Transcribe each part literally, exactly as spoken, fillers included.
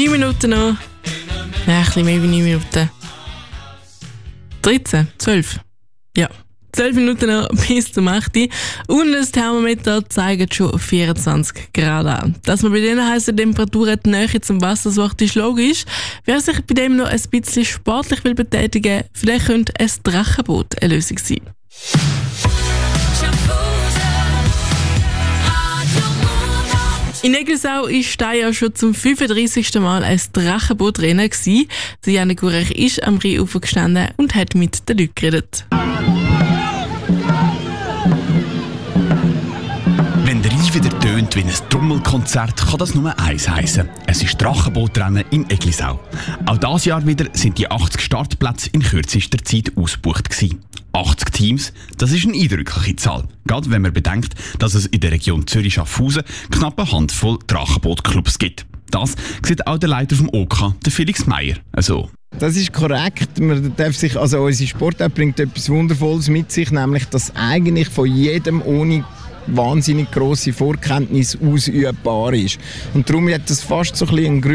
neun Minuten noch. Ja, ein bisschen mehr wie neun Minuten. dreizehn, zwölf. Ja, zwölf Minuten noch bis zum acht. Und das Thermometer zeigt schon vierundzwanzig Grad an. Dass man bei diesen heißen Temperaturen die Nähe zum Wasser sucht, ist logisch. Wer sich bei dem noch ein bisschen sportlich will betätigen, vielleicht könnte ein Drachenboot eine Lösung sein. In Eglisau war ja schon zum fünfunddreissigsten Mal ein Drachenbootrennen. Janik Urech ist am Rheinufer gestanden und hat mit den Leuten geredet. Wenn der Rhein wieder tönt wie ein Trommelkonzert, kann das nur eins heissen. Es ist Drachenbootrennen in Eglisau. Auch dieses Jahr wieder sind die achtzig Startplätze in kürzester Zeit ausgebucht gewesen. achtzig Teams, das ist eine eindrückliche Zahl. Gerade wenn man bedenkt, dass es in der Region Zürich-Schaffhausen knapp eine Handvoll Drachenbootclubs gibt. Das sieht auch der Leiter vom O K, der Felix Meyer, also. Das ist korrekt. Man darf sich, also unsere Sportart bringt etwas Wundervolles mit sich, nämlich dass eigentlich von jedem ohne wahnsinnig grosse Vorkenntnis ausübbar ist. Und darum hat es fast so ein bisschen einen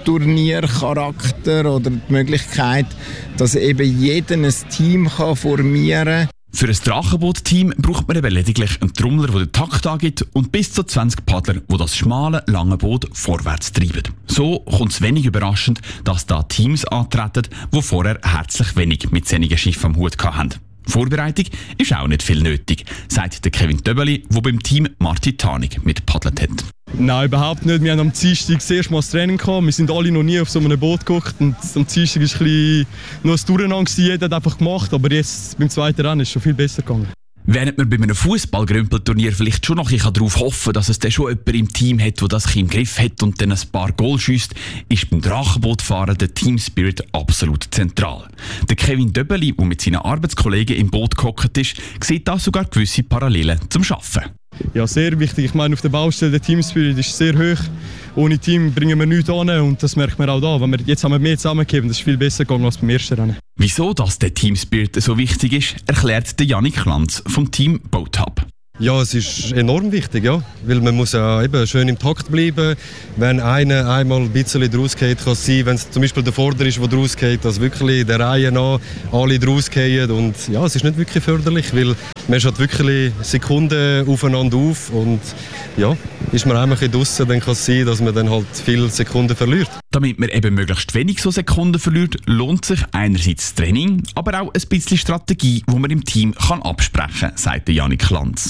Grümpelturnier-Charakter oder die Möglichkeit, dass eben jeder ein Team kann formieren kann. Für ein Drachenboot-Team braucht man eben lediglich einen Trommler, der den Takt angibt, und bis zu zwanzig Paddler, die das schmale, lange Boot vorwärts treiben. So kommt es wenig überraschend, dass da Teams antreten, die vorher herzlich wenig mit solchen Schiffen am Hut hatten. Vorbereitung ist auch nicht viel nötig, sagt der Kevin Döbeli, der beim Team Marti Tanig mitpaddelt hat. Nein, überhaupt nicht. Wir haben am Dienstag das erste Mal das Training gehabt. Wir sind alle noch nie auf so einem Boot geguckt. Und am Dienstag war ein bisschen nur ein Durcheinander. Jeder hat einfach gemacht. Aber jetzt beim zweiten Rennen ist es schon viel besser gegangen. Während man bei einem Fußballgrümpelturnier vielleicht schon noch ein bisschen darauf hoffen kann, dass es dann schon jemand im Team hat, der das im Griff hat und dann ein paar Goal schiesst, ist beim Drachenbootfahren der Team Spirit absolut zentral. Der Kevin Döbeli, der mit seinen Arbeitskollegen im Boot gehockt ist, sieht da sogar gewisse Parallelen zum Arbeiten. Ja, sehr wichtig. Ich meine, auf der Baustelle der Team Spirit ist sehr hoch. Ohne Team bringen wir nichts an und das merkt man auch da. Wenn wir, jetzt haben wir mehr zusammengegeben, das ist viel besser gegangen als beim ersten Rennen. Wieso das der Team Spirit so wichtig ist, erklärt der Janik Lanz vom Team Boat Hub. Ja, es ist enorm wichtig, ja, weil man muss ja eben schön im Takt bleiben. Wenn einer einmal ein bisschen draus geht, kann es sein, wenn es zum Beispiel der Vorder ist, der draus geht, dass wirklich der Reihe nach alle draus gehen. Und ja, es ist nicht wirklich förderlich, weil man schaut wirklich Sekunden aufeinander auf und ja, ist man einmal draussen, dann kann es sein, dass man dann halt viele Sekunden verliert. Damit man eben möglichst wenig so Sekunden verliert, lohnt sich einerseits das Training, aber auch ein bisschen Strategie, die man im Team kann absprechen kann, sagt Janik Lanz.